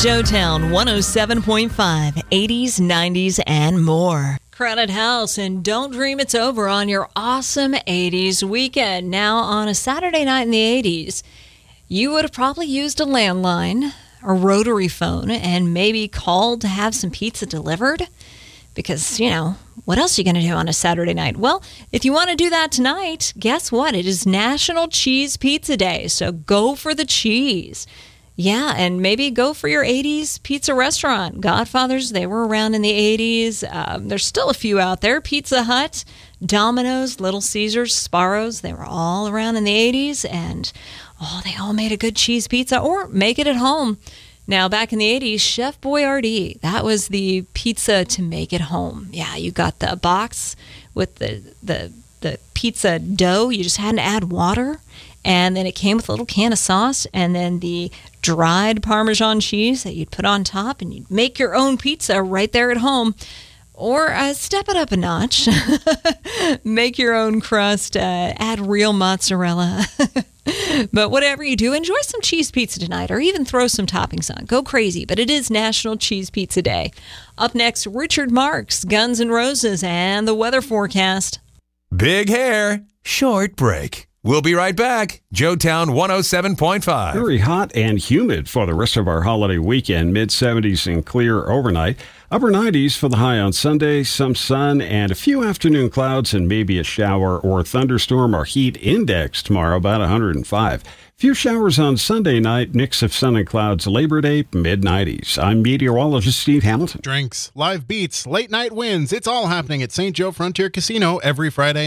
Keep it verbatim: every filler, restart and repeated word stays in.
Joetown one oh seven point five, eighties, nineties, and more. Crowded House, and don't dream it's over on your awesome eighties weekend. Now, on a Saturday night in the eighties, you would have probably used a landline, a rotary phone, and maybe called to have some pizza delivered. Because, you know, what else are you going to do on a Saturday night? Well, if you want to do that tonight, guess what? It is National Cheese Pizza Day, so go for the cheese. Yeah, and maybe go for your eighties pizza restaurant. Godfathers, they were around in the eighties. Um, there's still a few out there. Pizza Hut, Domino's, Little Caesars, Sparrows, they were all around in the eighties. And, oh, they all made a good cheese pizza, or make it at home. Now, back in the eighties, Chef Boyardee, that was the pizza to make at home. Yeah, you got the box with the, the, the pizza dough. You just had to add water. And then it came with a little can of sauce, and then the dried Parmesan cheese that you'd put on top, and you'd make your own pizza right there at home. Or uh, step it up a notch. Make your own crust, uh, add real mozzarella. But whatever you do, enjoy some cheese pizza tonight, or even throw some toppings on. Go crazy, but it is National Cheese Pizza Day. Up next, Richard Marx, Guns N' Roses, and the weather forecast. Big hair, short break. We'll be right back. Joetown one oh seven point five. Very hot and humid for the rest of our holiday weekend. mid seventies and clear overnight. Upper nineties for the high on Sunday. Some sun and a few afternoon clouds and maybe a shower or thunderstorm. Our heat index tomorrow about one hundred five. Few showers on Sunday night. Mix of sun and clouds Labor Day, mid nineties. I'm meteorologist Steve Hamilton. Drinks, live beats, late night wins. It's all happening at Saint Joe Frontier Casino every Friday.